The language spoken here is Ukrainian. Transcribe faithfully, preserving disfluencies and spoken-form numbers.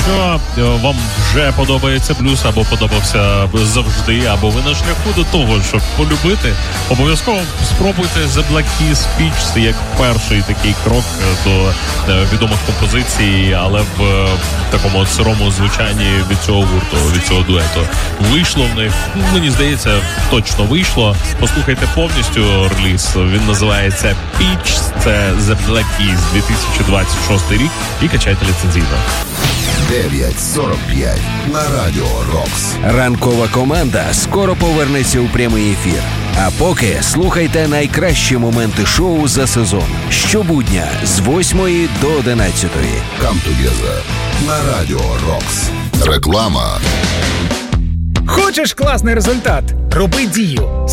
Якщо вам вже подобається блюз, або подобався завжди, або ви на шляху до того, щоб полюбити, обов'язково спробуйте The Black Keys Peach як перший такий крок до відомих композицій, але в такому от сирому звучанні від цього гурту, від цього дуету. Вийшло в них, мені здається, точно вийшло. Послухайте повністю реліз. Він називається Peach, це The Black Keys, дві тисячі двадцять шостий рік, і качайте ліцензійно. дев'ять сорок п'ять на Радіо Рокс. Ранкова команда скоро повернеться у прямий ефір. А поки слухайте найкращі моменти шоу за сезон. Щобудня з восьмої до одинадцятої. Come together на Радіо Рокс. Реклама. Хочеш класний результат? Роби дію.